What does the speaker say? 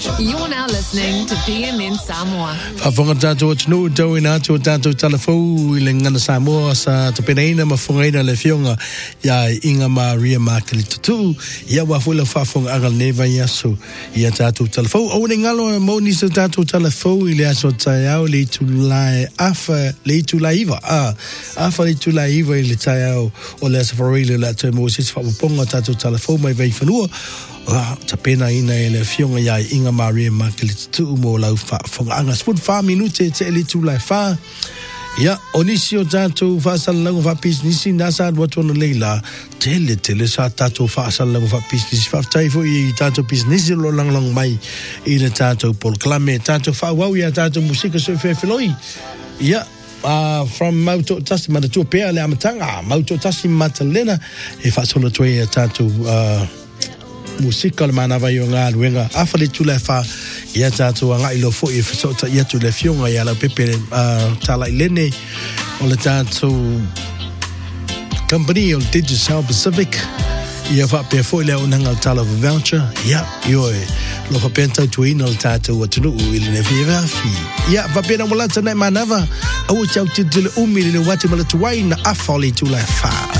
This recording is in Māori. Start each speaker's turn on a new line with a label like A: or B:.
A: You're now listening to PMN Samoa.
B: Whafonga tātou atunu tau ina atu tātou talafou I le ngana Samoa sa te peneina mafongaina le fionga ia Inga Maria Makili tutu ia wafula whafonga agal neva yaso ia tātou talafou o ne ngalo mauni sa tātou talafou I le aso taiao le tulai afa le tulaiva afa le tulaiva I le taiao o le asa whareile le atu mo sisi whaponga tātou talafou mai vei whanua ta pena ina ele fionga ia Inga Maria Makili tu mo lau whafonga anga spun 5 minute te ele tu lai wha ia onisi o tātou whaasalangu whapisnisi nasa watona leila tele sa tātou whaasalangu whapisnisi whaftaifo I tātou pisnisi lo lang mai I le tātou polklame tātou whawau ia tātou musika so whewheloi ia from Mauto Tasi Matatua Pea le amatanga Mauto Tasi Matalena e whaasola toi ia tātou musika le mana vai o ngā luenga afa le tula fa ia tātou anga ilo fo I whasota ia tu le fionga ia la pepe tala I lene o le tātou company o le Digital South Pacific ia whapea fo I le unanga tala voucher ia ioe lo whapea tau tuina o le tātou atunu I le nefi ia whapea na mulata nei manava au tau titile umi le wati malatuai na afa le tula fa